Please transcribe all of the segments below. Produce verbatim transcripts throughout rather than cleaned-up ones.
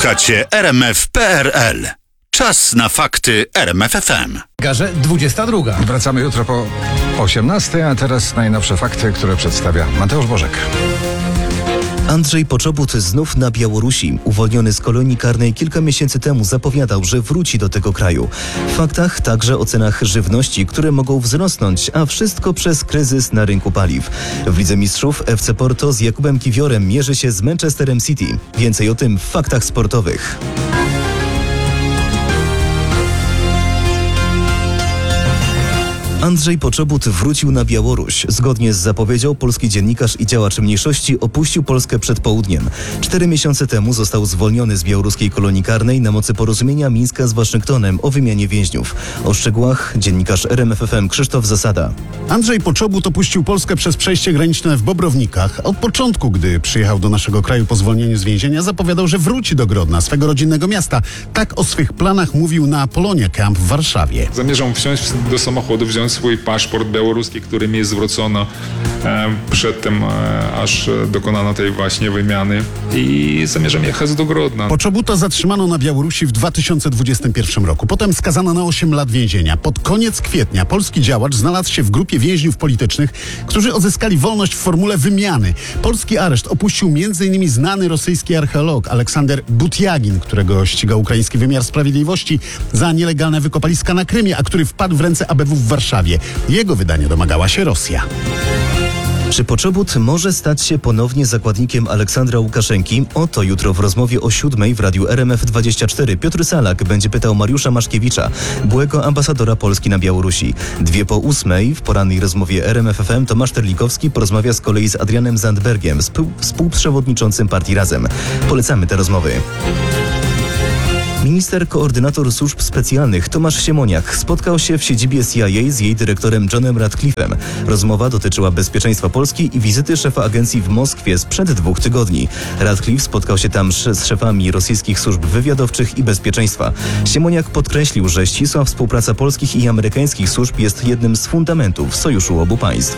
Słuchacie R M F kropka P R L. Czas na fakty R M F F M. Garze dwudziesta druga. Wracamy jutro po osiemnastej, a teraz najnowsze fakty, które przedstawia Mateusz Bożek. Andrzej Poczobut znów na Białorusi. Uwolniony z kolonii karnej kilka miesięcy temu zapowiadał, że wróci do tego kraju. W faktach także o cenach żywności, które mogą wzrosnąć, a wszystko przez kryzys na rynku paliw. W Lidze Mistrzów F C Porto z Jakubem Kiwiorem mierzy się z Manchesterem City. Więcej o tym w faktach sportowych. Andrzej Poczobut wrócił na Białoruś. Zgodnie z zapowiedzią polski dziennikarz i działacz mniejszości opuścił Polskę przed południem. Cztery miesiące temu został zwolniony z białoruskiej kolonii karnej na mocy porozumienia Mińska z Waszyngtonem o wymianie więźniów. O szczegółach dziennikarz R M F F M Krzysztof Zasada. Andrzej Poczobut opuścił Polskę przez przejście graniczne w Bobrownikach. Od początku, gdy przyjechał do naszego kraju po zwolnieniu z więzienia, zapowiadał, że wróci do Grodna, swego rodzinnego miasta. Tak o swych planach mówił na Polonia Camp w Warszawie. Zamierzam wsiąść do samochodu, wziąć swój paszport białoruski, który mi zwrócono e, przedtem, e, aż dokonano tej właśnie wymiany, i zamierzam jechać do Grodna. Poczobuta zatrzymano na Białorusi w dwa tysiące dwudziestym pierwszym roku. Potem skazano na osiem lat więzienia. Pod koniec kwietnia polski działacz znalazł się w grupie więźniów politycznych, którzy odzyskali wolność w formule wymiany. Polski areszt opuścił między innymi znany rosyjski archeolog Aleksander Butiagin, którego ścigał ukraiński wymiar sprawiedliwości za nielegalne wykopaliska na Krymie, a który wpadł w ręce A B W w Warszawie. Jego wydania domagała się Rosja. Czy Poczobut może stać się ponownie zakładnikiem Aleksandra Łukaszenki? O to jutro w rozmowie o siódmej w radiu R M F dwadzieścia cztery Piotr Salak będzie pytał Mariusza Maszkiewicza, byłego ambasadora Polski na Białorusi. Dwie po ósmej w porannej rozmowie R M F F M Tomasz Terlikowski porozmawia z kolei z Adrianem Zandbergiem, współ- współprzewodniczącym partii Razem. Polecamy te rozmowy. Minister koordynator służb specjalnych Tomasz Siemoniak spotkał się w siedzibie C I A z jej dyrektorem Johnem Ratcliffe'em. Rozmowa dotyczyła bezpieczeństwa Polski i wizyty szefa agencji w Moskwie sprzed dwóch tygodni. Ratcliffe spotkał się tam z szefami rosyjskich służb wywiadowczych i bezpieczeństwa. Siemoniak podkreślił, że ścisła współpraca polskich i amerykańskich służb jest jednym z fundamentów sojuszu obu państw.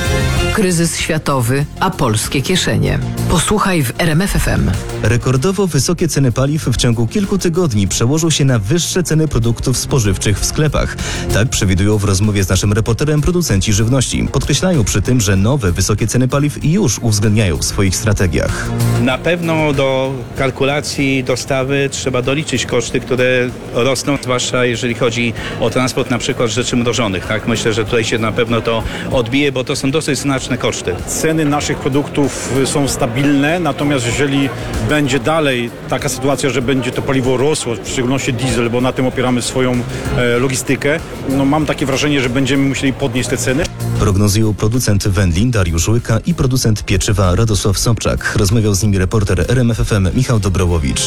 Kryzys światowy, a polskie kieszenie. Posłuchaj w R M F F M. Rekordowo wysokie ceny paliw w ciągu kilku tygodni przełożą się na wyższe ceny produktów spożywczych w sklepach. Tak przewidują w rozmowie z naszym reporterem producenci żywności. Podkreślają przy tym, że nowe wysokie ceny paliw już uwzględniają w swoich strategiach. Na pewno do kalkulacji dostawy trzeba doliczyć koszty, które rosną, zwłaszcza jeżeli chodzi o transport na przykład rzeczy mrożonych. Tak? Myślę, że tutaj się na pewno to odbije, bo to są dosyć znaczne koszty. Ceny naszych produktów są stabilne, natomiast jeżeli będzie dalej taka sytuacja, że będzie to paliwo rosło, w szczególności diesel, bo na tym opieramy swoją e, logistykę, no mam takie wrażenie, że będziemy musieli podnieść te ceny. Prognozują producent wędlin Dariusz Łyka i producent pieczywa Radosław Sobczak. Rozmawiał z nimi reporter R M F F M Michał Dobrołowicz.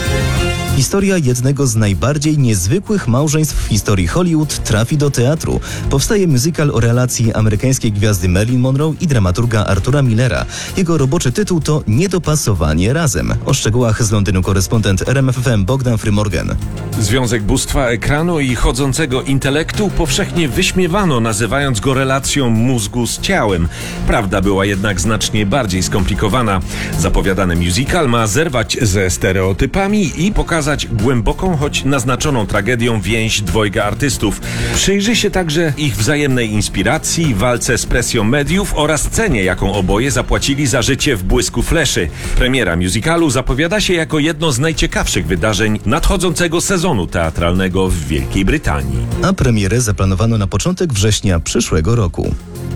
Historia jednego z najbardziej niezwykłych małżeństw w historii Hollywood trafi do teatru. Powstaje musical o relacji amerykańskiej gwiazdy Marilyn Monroe i dramaturga Artura Millera. Jego roboczy tytuł to Niedopasowanie razem. O szczegółach z Londynu korespondent R M F F M Bogdan Frymorgan. Związek bóstwa ekranu i chodzącego intelektu powszechnie wyśmiewano, nazywając go relacją mózgu z ciałem. Prawda była jednak znacznie bardziej skomplikowana. Zapowiadany musical ma zerwać ze stereotypami i pokazać głęboką, choć naznaczoną tragedią więź dwojga artystów. Przyjrzy się także ich wzajemnej inspiracji, walce z presją mediów oraz cenie, jaką oboje zapłacili za życie w błysku fleszy. Premiera musicalu zapowiada się jako jedno z najciekawszych wydarzeń nadchodzącego sezonu teatralnego w Wielkiej Brytanii. A premierę zaplanowano na początek września przyszłego roku.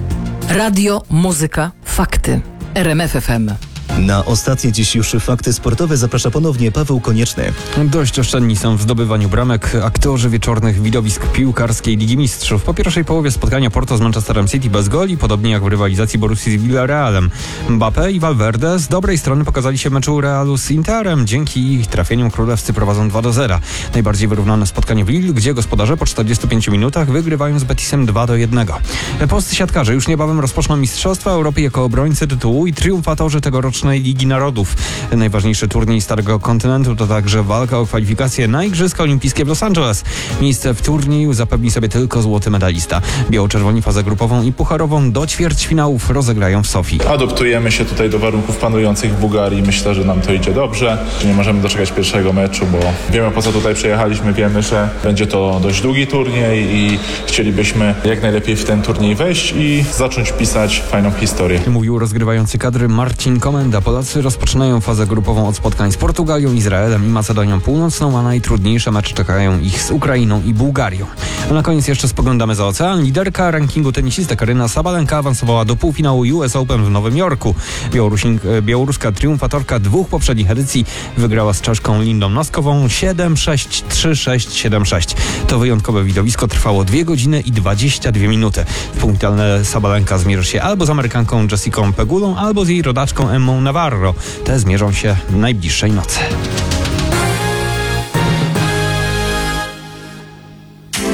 Radio, muzyka, fakty. R M F F M. Na ostatnie dziś już fakty sportowe zaprasza ponownie Paweł Konieczny. Dość oszczędni są w zdobywaniu bramek aktorzy wieczornych widowisk piłkarskiej Ligi Mistrzów. Po pierwszej połowie spotkania Porto z Manchesterem City bez goli, podobnie jak w rywalizacji Borussii z Villarrealem. Mbappé i Valverde z dobrej strony pokazali się meczu Realu z Interem. Dzięki ich trafieniom królewscy prowadzą dwa do zera. Najbardziej wyrównane spotkanie w Lille, gdzie gospodarze po czterdziestu pięciu minutach wygrywają z Betisem dwa do jednego. Polscy siatkarze już niebawem rozpoczną Mistrzostwa Europy jako obrońcy tytułu i triumfatorzy tegorocznych tegorocznej Ligi Narodów. Najważniejszy turniej Starego Kontynentu to także walka o kwalifikacje na Igrzyska Olimpijskie w Los Angeles. Miejsce w turnieju zapewni sobie tylko złoty medalista. Biało-czerwoni fazę grupową i pucharową do ćwierćfinałów rozegrają w Sofii. Adoptujemy się tutaj do warunków panujących w Bułgarii. Myślę, że nam to idzie dobrze. Nie możemy doczekać pierwszego meczu, bo wiemy, po co tutaj przyjechaliśmy. Wiemy, że będzie to dość długi turniej i chcielibyśmy jak najlepiej w ten turniej wejść i zacząć pisać fajną historię. Mówił rozgrywający kadry Marcin Komenda. Polacy rozpoczynają fazę grupową od spotkań z Portugalią, Izraelem i Macedonią Północną, a najtrudniejsze mecze czekają ich z Ukrainą i Bułgarią. A na koniec jeszcze spoglądamy za ocean. Liderka rankingu tenisistek Aryna Sabalenka awansowała do półfinału U S Open w Nowym Jorku. Białorusink- białoruska triumfatorka dwóch poprzednich edycji wygrała z Czeszką Lindą Noskową siedem sześć, trzy sześć, siedem sześć. To wyjątkowe widowisko trwało dwie godziny i dwadzieścia dwie minuty. W półfinale Sabalenka zmierzy się albo z Amerykanką Jessicą Pegulą, albo z jej rodaczką Emmą Navarro. Te zmierzą się najbliższej nocy.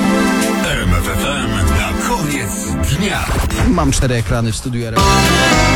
R M F F M na koniec dnia. Mam cztery ekrany w studiu R M F.